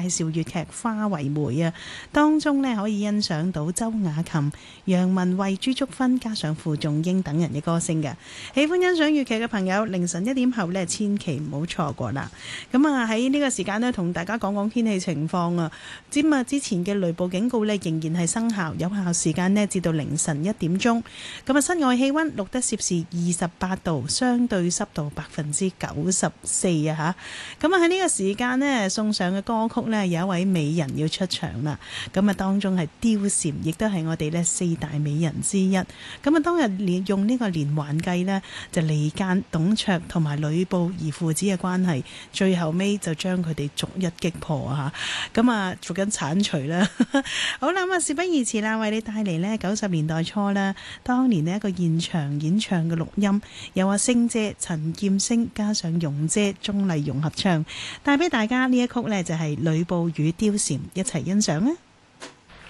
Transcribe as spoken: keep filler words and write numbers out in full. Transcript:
紹粵劇《花為媒》啊，當中呢可以欣賞到周雅琴、楊文慧、朱竹芬加上傅仲英等人嘅歌聲嘅。喜歡欣賞粵劇嘅朋友，凌晨一點後呢千祈唔好錯過啦。咁啊喺呢個時間呢，同大家講講天氣情況啊。今日之前嘅雷暴警告呢仍然係生效，有效時間呢至到凌晨一點鐘。咁啊，室外氣溫錄得攝氏二十八度，相對濕度百分之九十四啊吓。咁啊喺呢個時間呢，送上嘅歌曲呢，有一位美人要出場啦。咁啊當中係貂蟬，亦都係我哋呢四大美人之一。咁啊當日連用呢個連環計呢，就離間董卓同埋呂布而父子嘅關係，最後尾就將佢哋逐一擊破啊！咁啊，逐緊剷除啦。好啦，咁啊，事不宜遲啦，為你帶嚟呢九十年代初啦，當年呢一個現場演唱嘅錄音，有阿星姐陳劍聲加上容姐鍾麗蓉合唱，帶俾大家呢一曲呢，就係呂布與貂蟬，一齊欣賞啊！